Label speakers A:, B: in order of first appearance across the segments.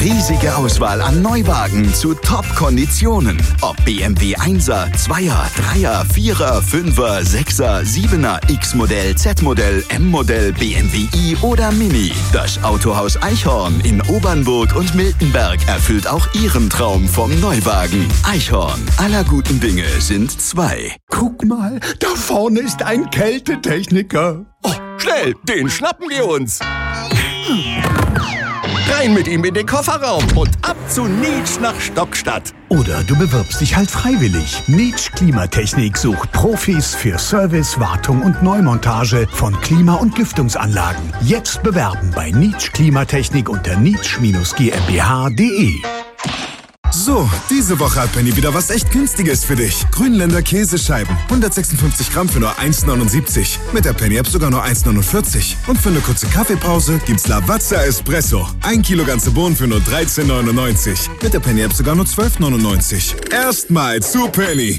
A: Riesige Auswahl an Neuwagen zu Top-Konditionen. Ob BMW 1er, 2er, 3er, 4er, 5er, 6er, 7er, X-Modell, Z-Modell, M-Modell, BMW i oder Mini. Das Autohaus Eichhorn in Obernburg und Miltenberg erfüllt auch Ihren Traum vom Neuwagen. Eichhorn, aller guten Dinge sind 2.
B: Guck mal, da vorne ist ein Kältetechniker.
C: Oh, schnell, den schnappen wir uns. Rein mit ihm in den Kofferraum und ab zu Nitsch nach Stockstadt.
B: Oder du bewirbst dich halt freiwillig. Nitsch Klimatechnik sucht Profis für Service, Wartung und Neumontage von Klima- und Lüftungsanlagen. Jetzt bewerben bei Nitsch Klimatechnik unter nitsch-gmbh.de.
D: So, diese Woche hat Penny wieder was echt Günstiges für dich. Grünländer Käsescheiben, 156 Gramm für nur 1,79. Mit der Penny-App sogar nur 1,49. Und für eine kurze Kaffeepause gibt's Lavazza Espresso. 1 Kilo ganze Bohnen für nur 13,99. Mit der Penny-App sogar nur 12,99. Erstmal zu Penny.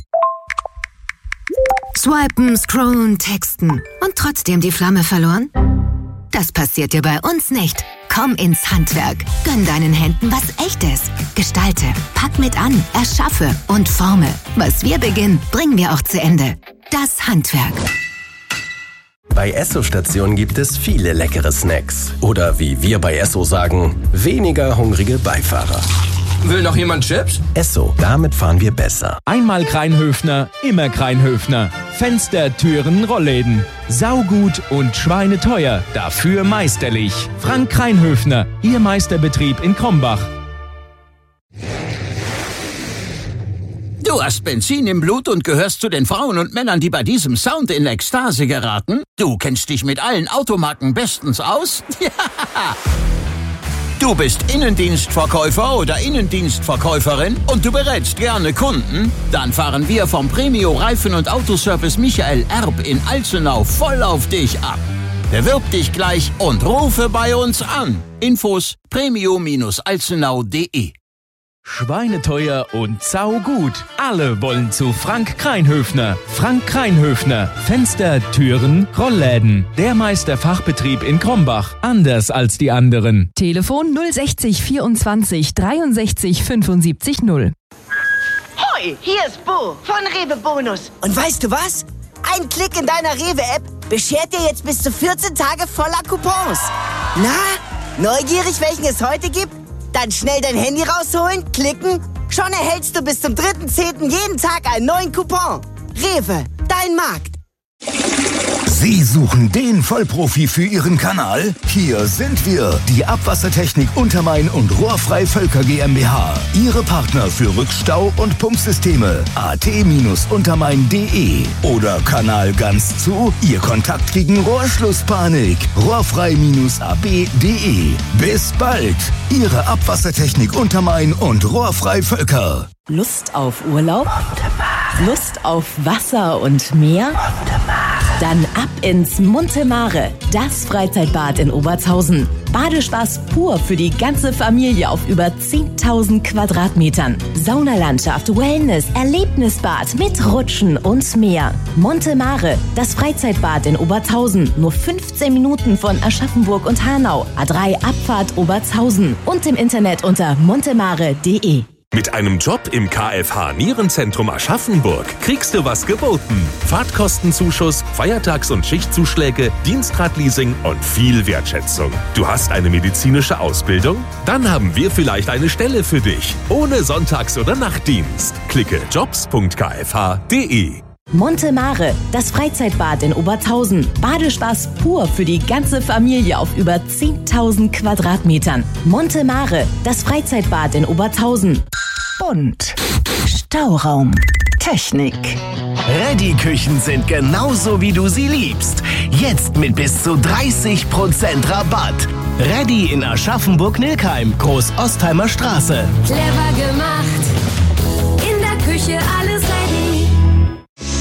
E: Swipen, scrollen, texten und trotzdem die Flamme verloren? Das passiert dir bei uns nicht. Komm ins Handwerk. Gönn deinen Händen was Echtes. Gestalte, pack mit an, erschaffe und forme. Was wir beginnen, bringen wir auch zu Ende. Das Handwerk.
F: Bei Esso-Stationen gibt es viele leckere Snacks. Oder wie wir bei Esso sagen, weniger hungrige Beifahrer.
G: Will noch jemand Chips?
F: Esso, damit fahren wir besser.
H: Einmal Kreinhöfner, immer Kreinhöfner. Fenster, Türen, Rollläden. Saugut und schweineteuer, dafür meisterlich. Frank Kreinhöfner, Ihr Meisterbetrieb in Krombach.
I: Du hast Benzin im Blut und gehörst zu den Frauen und Männern, die bei diesem Sound in Ekstase geraten? Du kennst dich mit allen Automarken bestens aus? Ja! Du bist Innendienstverkäufer oder Innendienstverkäuferin und du berätst gerne Kunden? Dann fahren wir vom Premio Reifen- und Autoservice Michael Erb in Alzenau voll auf dich ab. Bewirb dich gleich und rufe bei uns an. Infos premio-alzenau.de.
H: Schweineteuer und saugut. Alle wollen zu Frank Kreinhöfner. Frank Kreinhöfner. Fenster, Türen, Rollläden. Der Meisterfachbetrieb in Krombach. Anders als die anderen.
J: Telefon 060 24 63 75 0.
K: Hoi, hier ist Bo von Rewe Bonus. Und weißt du was? Ein Klick in deiner Rewe-App beschert dir jetzt bis zu 14 Tage voller Coupons. Na, neugierig, welchen es heute gibt? Dann schnell dein Handy rausholen, klicken. Schon erhältst du bis zum 3.10. jeden Tag einen neuen Coupon. Rewe, dein Markt.
B: Sie suchen den Vollprofi für Ihren Kanal? Hier sind wir, die Abwassertechnik Untermain und Rohrfrei Völker GmbH. Ihre Partner für Rückstau- und Pumpsysteme. at-untermain.de oder Kanal ganz zu, Ihr Kontakt gegen Rohrschlusspanik. rohrfrei-ab.de. Bis bald, Ihre Abwassertechnik Untermain und Rohrfrei Völker.
L: Lust auf Urlaub? Lust auf Wasser und Meer? Dann ab ins Monte Mare, das Freizeitbad in Obertshausen. Badespaß pur für die ganze Familie auf über 10.000 Quadratmetern. Saunalandschaft, Wellness, Erlebnisbad mit Rutschen und mehr. Monte Mare, das Freizeitbad in Obertshausen. Nur 15 Minuten von Aschaffenburg und Hanau. A3 Abfahrt Obertshausen. Und im Internet unter montemare.de.
M: Mit einem Job im KFH Nierenzentrum Aschaffenburg kriegst du was geboten. Fahrtkostenzuschuss, Feiertags- und Schichtzuschläge, Dienstradleasing und viel Wertschätzung. Du hast eine medizinische Ausbildung? Dann haben wir vielleicht eine Stelle für dich. Ohne Sonntags- oder Nachtdienst. Klicke jobs.kfh.de.
L: Monte Mare, das Freizeitbad in Obertshausen. Badespaß pur für die ganze Familie auf über 10.000 Quadratmetern. Monte Mare, das Freizeitbad in Obertshausen.
N: Und Stauraum. Technik. Ready-Küchen sind genauso, wie du sie liebst. Jetzt mit bis zu 30% Rabatt. Ready in Aschaffenburg-Nilkheim, Groß-Ostheimer Straße.
O: Clever gemacht. In der Küche alles ready.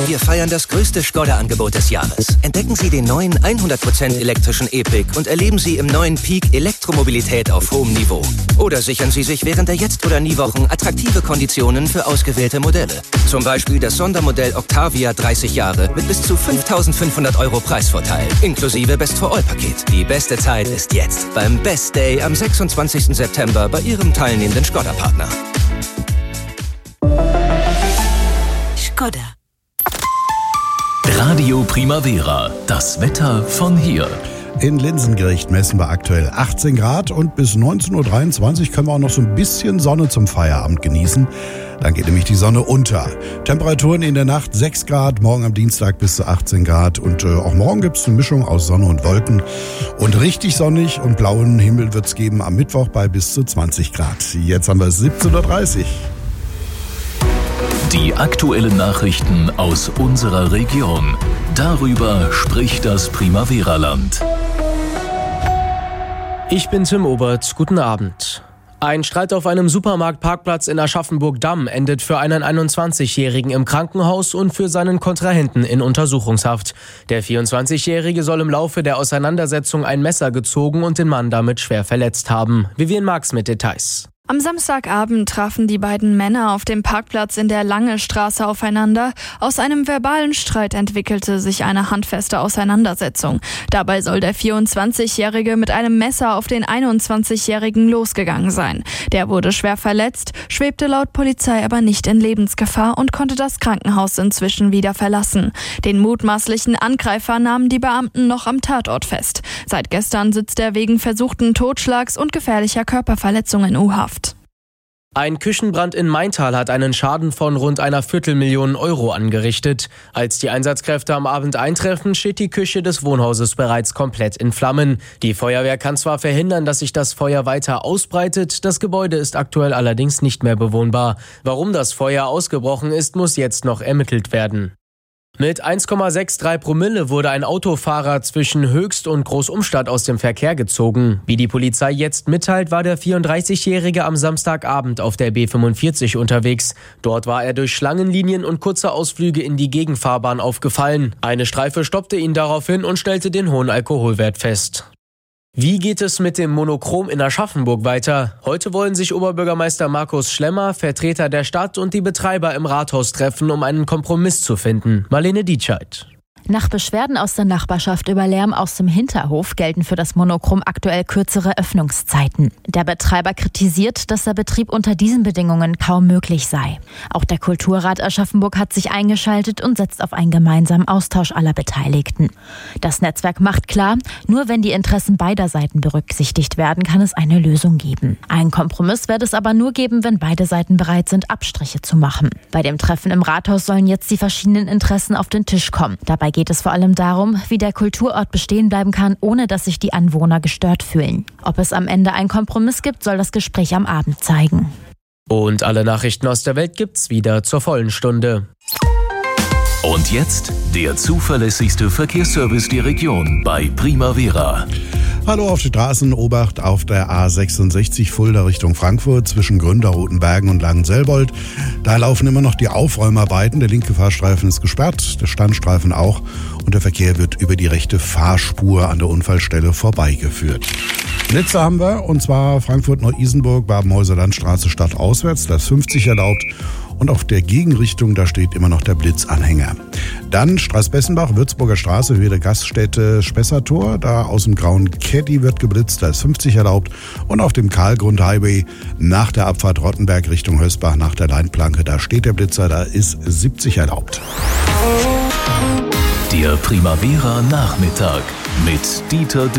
O: Wir feiern das größte Skoda-Angebot des Jahres. Entdecken Sie den neuen 100% elektrischen E-Pick und erleben Sie im neuen Peak Elektromobilität auf hohem Niveau. Oder sichern Sie sich während der Jetzt- oder Nie-Wochen attraktive Konditionen für ausgewählte Modelle. Zum Beispiel das Sondermodell Octavia 30 Jahre mit bis zu 5.500 € Preisvorteil, inklusive Best-for-All-Paket. Die beste Zeit ist jetzt beim Best Day am 26. September bei Ihrem teilnehmenden Skoda-Partner.
K: Skoda.
P: Radio Primavera, das Wetter von hier.
B: In Linsengericht messen wir aktuell 18 Grad und bis 19.23 Uhr können wir auch noch so ein bisschen Sonne zum Feierabend genießen. Dann geht nämlich die Sonne unter. Temperaturen in der Nacht 6 Grad, morgen am Dienstag bis zu 18 Grad und auch morgen gibt es eine Mischung aus Sonne und Wolken. Und richtig sonnig und blauen Himmel wird es geben am Mittwoch bei bis zu 20 Grad. Jetzt haben wir es 17.30 Uhr.
P: Die aktuellen Nachrichten aus unserer Region. Darüber spricht das Primavera-Land.
Q: Ich bin Tim Obert. Guten Abend. Ein Streit auf einem Supermarktparkplatz in Aschaffenburg-Damm endet für einen 21-Jährigen im Krankenhaus und für seinen Kontrahenten in Untersuchungshaft. Der 24-Jährige soll im Laufe der Auseinandersetzung ein Messer gezogen und den Mann damit schwer verletzt haben. Vivian Marx mit Details.
R: Am Samstagabend trafen die beiden Männer auf dem Parkplatz in der Lange-Straße aufeinander. Aus einem verbalen Streit entwickelte sich eine handfeste Auseinandersetzung. Dabei soll der 24-Jährige mit einem Messer auf den 21-Jährigen losgegangen sein. Der wurde schwer verletzt, schwebte laut Polizei aber nicht in Lebensgefahr und konnte das Krankenhaus inzwischen wieder verlassen. Den mutmaßlichen Angreifer nahmen die Beamten noch am Tatort fest. Seit gestern sitzt er wegen versuchten Totschlags und gefährlicher Körperverletzung in U-Haft.
Q: Ein Küchenbrand in Maintal hat einen Schaden von rund 250.000 € angerichtet. Als die Einsatzkräfte am Abend eintreffen, steht die Küche des Wohnhauses bereits komplett in Flammen. Die Feuerwehr kann zwar verhindern, dass sich das Feuer weiter ausbreitet, das Gebäude ist aktuell allerdings nicht mehr bewohnbar. Warum das Feuer ausgebrochen ist, muss jetzt noch ermittelt werden. Mit 1,63 Promille wurde ein Autofahrer zwischen Höchst und Großumstadt aus dem Verkehr gezogen. Wie die Polizei jetzt mitteilt, war der 34-Jährige am Samstagabend auf der B45 unterwegs. Dort war er durch Schlangenlinien und kurze Ausflüge in die Gegenfahrbahn aufgefallen. Eine Streife stoppte ihn daraufhin und stellte den hohen Alkoholwert fest. Wie geht es mit dem Monochrom in Aschaffenburg weiter? Heute wollen sich Oberbürgermeister Markus Schlemmer, Vertreter der Stadt und die Betreiber im Rathaus treffen, um einen Kompromiss zu finden. Marlene Dietscheid.
S: Nach Beschwerden aus der Nachbarschaft über Lärm aus dem Hinterhof gelten für das Monochrom aktuell kürzere Öffnungszeiten. Der Betreiber kritisiert, dass der Betrieb unter diesen Bedingungen kaum möglich sei. Auch der Kulturrat Aschaffenburg hat sich eingeschaltet und setzt auf einen gemeinsamen Austausch aller Beteiligten. Das Netzwerk macht klar, nur wenn die Interessen beider Seiten berücksichtigt werden, kann es eine Lösung geben. Einen Kompromiss wird es aber nur geben, wenn beide Seiten bereit sind, Abstriche zu machen. Bei dem Treffen im Rathaus sollen jetzt die verschiedenen Interessen auf den Tisch kommen. Dabei geht es vor allem darum, wie der Kulturort bestehen bleiben kann, ohne dass sich die Anwohner gestört fühlen. Ob es am Ende einen Kompromiss gibt, soll das Gespräch am Abend zeigen.
Q: Und alle Nachrichten aus der Welt gibt's wieder zur vollen Stunde.
P: Und jetzt der zuverlässigste Verkehrsservice der Region bei Primavera.
B: Hallo auf die Straßen, Obacht auf der A66 Fulda Richtung Frankfurt zwischen Gründerrotenbergen und Langenselbold. Da laufen immer noch die Aufräumarbeiten. Der linke Fahrstreifen ist gesperrt, der Standstreifen auch. Und der Verkehr wird über die rechte Fahrspur an der Unfallstelle vorbeigeführt. Blitzer haben wir, und zwar Frankfurt-Neu-Isenburg, Babenhäuser-Landstraße stadtauswärts. Da ist 50 erlaubt. Und auf der Gegenrichtung, da steht immer noch der Blitzanhänger. Dann Straßbessenbach, Würzburger Straße, Höhe der Gaststätte Spessartor. Da aus dem grauen Caddy wird geblitzt, da ist 50 erlaubt. Und auf dem Karlgrund-Highway nach der Abfahrt Rottenberg Richtung Hösbach nach der Leitplanke, da steht der Blitzer, da ist 70 erlaubt.
P: Der Primavera Nachmittag mit Dieter